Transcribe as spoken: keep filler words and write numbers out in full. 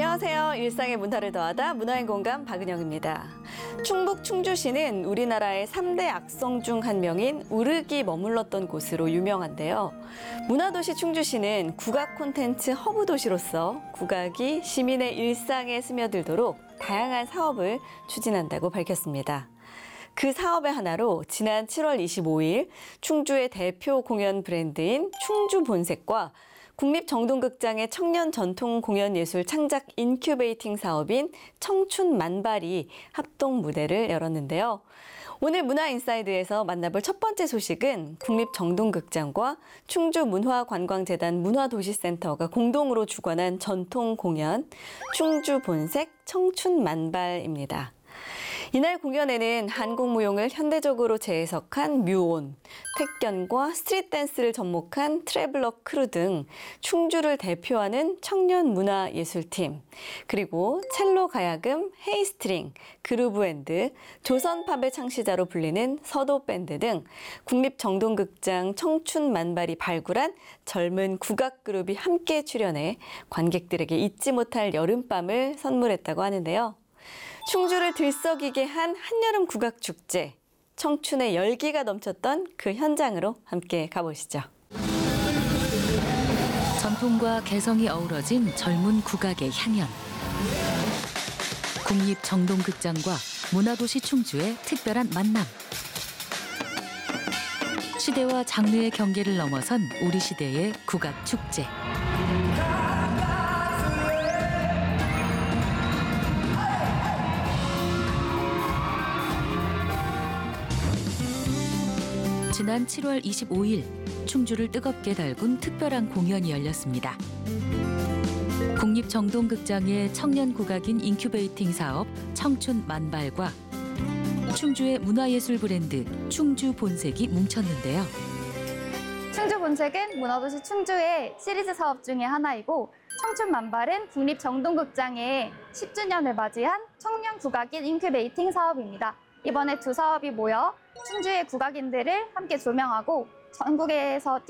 안녕하세요. 일상의 문화를 더하다 문화의 공감 박은영입니다. 충북 충주시는 우리나라의 삼 대 악성 중 한 명인 우륵이 머물렀던 곳으로 유명한데요. 문화도시 충주시는 국악 콘텐츠 허브 도시로서 국악이 시민의 일상에 스며들도록 다양한 사업을 추진한다고 밝혔습니다. 그 사업의 하나로 지난 칠월 이십오일 충주의 대표 공연 브랜드인 충주본색과 국립정동극장의 청년 전통 공연예술 창작 인큐베이팅 사업인 청춘만발이 합동 무대를 열었는데요. 오늘 문화인사이드에서 만나볼 첫 번째 소식은 국립정동극장과 충주문화관광재단 문화도시센터가 공동으로 주관한 전통 공연 충주본색 청춘만발입니다. 이날 공연에는 한국무용을 현대적으로 재해석한 뮤온, 택견과 스트릿 댄스를 접목한 트래블러 크루 등 충주를 대표하는 청년 문화예술팀, 그리고 첼로 가야금, 헤이스트링, 그루브밴드, 조선팝의 창시자로 불리는 서도밴드 등 국립정동극장 청춘만발이 발굴한 젊은 국악그룹이 함께 출연해 관객들에게 잊지 못할 여름밤을 선물했다고 하는데요. 충주를 들썩이게 한 한여름 국악축제, 청춘의 열기가 넘쳤던 그 현장으로 함께 가보시죠. 전통과 개성이 어우러진 젊은 국악의 향연. 국립정동극장과 문화도시 충주의 특별한 만남. 시대와 장르의 경계를 넘어선 우리 시대의 국악축제. 지난 칠월 이십오일 충주를 뜨겁게 달군 특별한 공연이 열렸습니다. 국립정동극장의 청년 국악인 인큐베이팅 사업 청춘만발과 충주의 문화예술 브랜드 충주본색이 뭉쳤는데요. 충주본색은 문화도시 충주의 시리즈 사업 중의 하나이고, 청춘만발은 국립정동극장의 십 주년을 맞이한 청년 국악인 인큐베이팅 사업입니다. 이번에 두 사업이 모여 충주의 국악인들을 함께 조명하고 전국에서